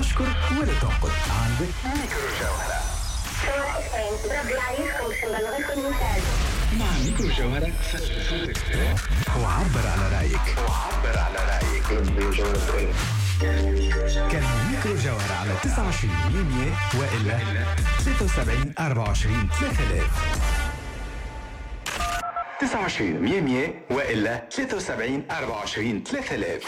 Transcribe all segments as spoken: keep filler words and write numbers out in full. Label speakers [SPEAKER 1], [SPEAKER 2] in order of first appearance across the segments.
[SPEAKER 1] تشكر ولا تعقد. عندك
[SPEAKER 2] ميكرو جوهرة. مع ميكرو جوهرة سجل صوتك
[SPEAKER 1] وعبر على رأيك.
[SPEAKER 2] وعبر على رأيك.
[SPEAKER 1] كان ميكرو جوهرة على تسعة وعشرين مية وإلا ثلاثة وسبعين أربعة وعشرين ثلاثة آلاف.
[SPEAKER 2] تسعة وعشرين مية وإلا ثلاثة وسبعين أربعة وعشرين ثلاثة آلاف.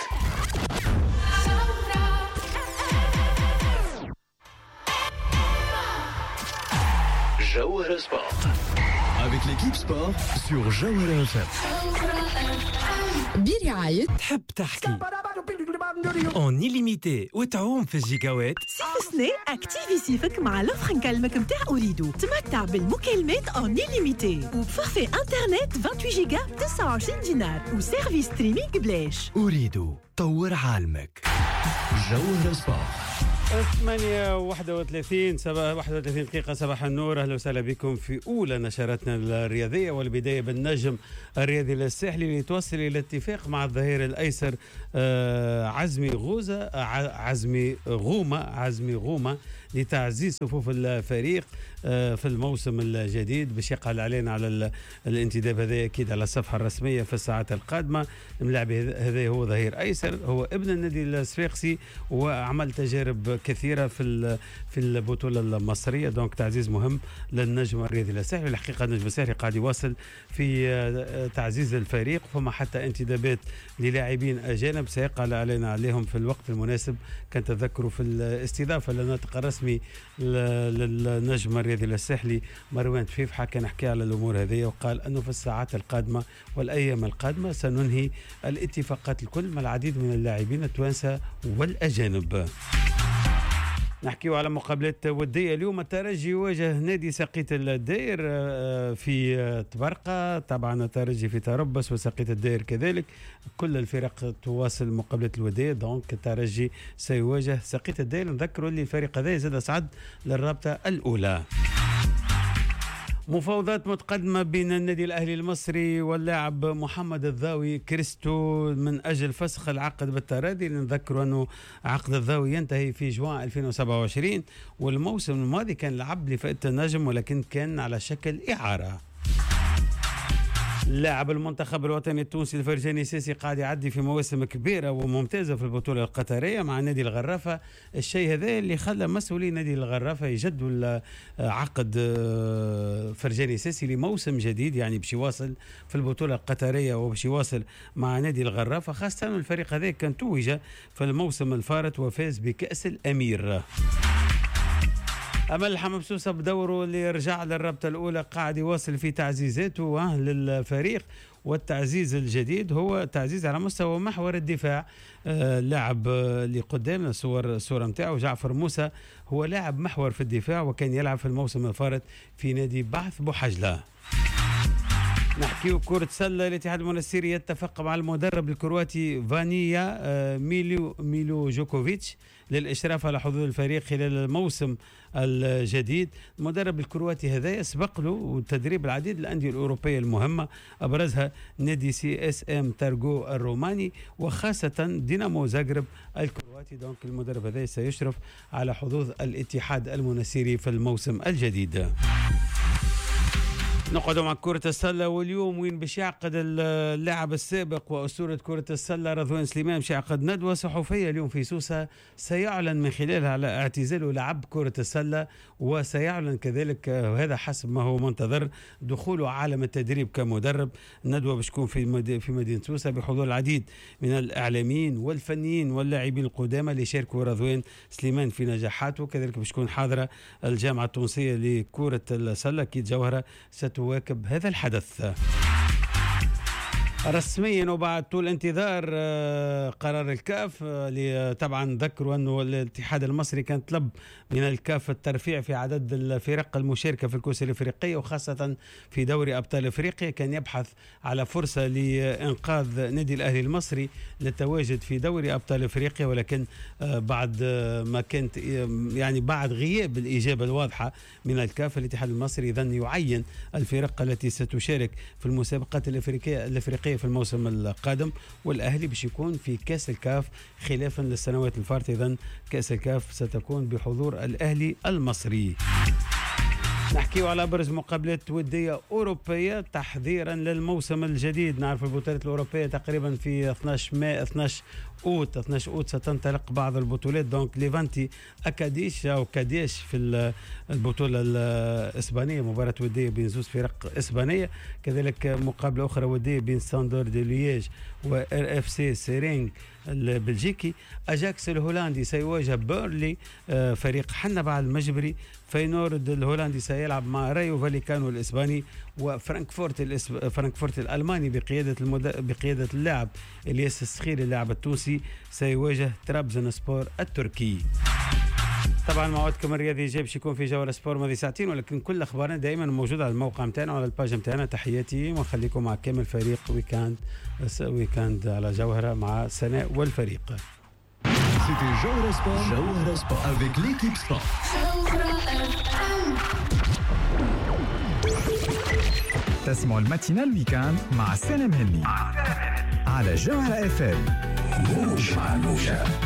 [SPEAKER 2] Jawhara Sport.
[SPEAKER 3] Avec l'équipe sport sur Jawhara إف إم.
[SPEAKER 4] برعاية
[SPEAKER 5] تحب تحكي اون illimité وتعوم في الجيجاوات.
[SPEAKER 6] صيف سنة اكتيفي صيفك مع لوفر نكلمك متاع أوريدو. تمتع بالمكالمات اون illimité وبفورفي انترنت ثمانية وعشرين جيجا تسعة وعشرين دينار وسيرفيس ستريمينغ بلاش.
[SPEAKER 3] أريد طور عالمك. جوهرة سبورت.
[SPEAKER 5] ثمانية وواحد وثلاثين صباح واحد وثلاثين دقيقة صباح النور. أهلا وسهلا بكم في أولى نشراتنا الرياضية، والبداية بالنجم الرياضي الساحلي اللي توصل إلى اتفاق مع الظهير الأيسر عزمي غوزة عزمي غومة عزمي غومة لتعزيز صفوف الفريق في الموسم الجديد، باش يقعد علينا على الانتداب هذا أكيد على الصفحة الرسمية في الساعات القادمة. اللاعب هذا هو ظهير أيسر، هو ابن النادي الصفاقسي وعمل تجارب كثيرة في في البطولة المصرية، دونك تعزيز مهم للنجم الرياضي الساحلي. الحقيقة النجم الساحلي قاعد يواصل في تعزيز الفريق، فما حتى انتدابات للاعبين أجانب سيقع علينا عليهم في الوقت المناسب. كان تذكروا في الاستضافة للناطق الرسمي للنجم الرياضي الساحلي مروان تفيف حكى نحكي على الأمور هذه، وقال أنه في الساعات القادمة والأيام القادمة سننهي الاتفاقات الكل مع العديد من اللاعبين التوانسة والأجانب. نحكيو على مقابلات ودية اليوم. الترجي يواجه نادي سقيط الدائر في تبرقة، طبعا الترجي في تربص وسقيط الدائر كذلك. كل الفرق تواصل مقابلات الودية، دونك الترجي سيواجه سقيط الدائر. نذكروا اللي الفريق هذا زاد صعد للرابطة الأولى. مفاوضات متقدمة بين النادي الأهلي المصري واللاعب محمد الضاوي كريستو من أجل فسخ العقد بالتراضي. نذكر أنه عقد الضاوي ينتهي في جوان ألفين وسبعة وعشرين، والموسم الماضي كان لعب لفئة النجم ولكن كان على شكل إعارة. لاعب المنتخب الوطني التونسي الفرجاني ساسي قاعد يعدي في مواسم كبيرة وممتازة في البطولة القطرية مع نادي الغرافة. الشيء هذا اللي خلى مسؤولي نادي الغرافة يجدوا عقد فرجاني ساسي لموسم جديد، يعني باش يواصل في البطولة القطرية وباش يواصل مع نادي الغرافة، خاصة الفريق هذا كان توج في الموسم الفارط وفاز بكأس الأمير. أمل حمبسوسة بدوره اللي رجع للرابطة الأولى قاعد يواصل في تعزيزاته للفريق، والتعزيز الجديد هو تعزيز على مستوى محور الدفاع. آه لاعب اللي قدامنا صور الصورة متاعه جعفر موسى، هو لاعب محور في الدفاع وكان يلعب في الموسم الفارط في نادي بعث بوحجلة. نحكيو كرة سلة. الاتحاد المنستيري يتفق مع المدرب الكرواتي فانيا آه ميلو ميلو جوكوفيتش للإشراف على حظوظ الفريق خلال الموسم الجديد. المدرب الكرواتي هذا يسبق له تدريب العديد الأندية الأوروبية المهمة، أبرزها نادي سي اس ام تارجو الروماني وخاصة دينامو زاغرب الكرواتي. دونك المدرب هذا سيشرف على حظوظ الاتحاد المنستيري في الموسم الجديد. نقعد مع كرة السلة، واليوم وين باش يعقد اللاعب السابق وأسطورة كرة السلة رضوان سليمان باش يعقد ندوة صحفية اليوم في سوسة، سيعلن من خلالها على اعتزاله لعب كرة السلة، وسيعلن كذلك وهذا حسب ما هو منتظر دخوله عالم التدريب كمدرب. الندوة باش تكون في في مدينة سوسة بحضور العديد من الإعلاميين والفنيين واللاعبين القدامى اللي شاركوا رضوان سليمان في نجاحاته. كذلك باش تكون حاضرة الجامعة التونسية لكرة السلة كيت جوهرة تواكب هذا الحدث رسميا وبعد طول انتظار قرار الكاف. طبعا ذكروا أنه الاتحاد المصري كان طلب من الكاف الترفيع في عدد الفرق المشاركة في الكؤوس الإفريقية وخاصة في دوري أبطال إفريقيا. كان يبحث على فرصة لإنقاذ نادي الأهلي المصري للتواجد في دوري أبطال إفريقيا، ولكن بعد ما كانت يعني بعد غياب الإجابة الواضحة من الكاف الاتحاد المصري ظن يعين الفرق التي ستشارك في المسابقات الإفريقية الإفريقية الافريقيه في الموسم القادم، والاهلي باش يكون في كاس الكاف خلافا للسنوات الفارطه. اذا كاس الكاف ستكون بحضور الاهلي المصري. نحكيو على ابرز مقابلات وديه اوروبيه تحضيرا للموسم الجديد. نعرف البطولات الاوروبيه تقريبا في اثناش ماي اثناش اوت اثناش اوت ستنطلق بعض البطولات. دونك ليفانتي اكاديش او كاديش في البطوله الاسبانيه، مباراه وديه بين زوج فرق اسبانيه. كذلك مقابله اخرى وديه بين ساندور دي لييج وار اف سي سيرينغ البلجيكي. اجاكس الهولندي سيواجه بيرلي فريق حنبع المجبري. فاينورد الهولندي سيلعب مع رايو فاليكانو الاسباني. وفرانكفورت الاسب... فرانكفورت الالماني بقياده المد... بقياده اللاعب الياس السخيري اللاعب التونسي سيواجه ترابزون سبور التركي. طبعا موعدكم الرياضي جاي باش يكون في جوله سبور ماضي ساعتين، ولكن كل اخبارنا دائما موجوده على الموقع نتاعنا وعلى الباج نتاعنا. تحياتي ونخليكم مع كامل فريق ويكاند ويكاند على جوهره مع سناء والفريق.
[SPEAKER 3] C'était Jawhara Sport. Jawhara Sport avec l'équipe Sport.
[SPEAKER 1] تسمع الماتينال ويكاند مع سالم هني على جوهرة اف ام. موج مع الموجة.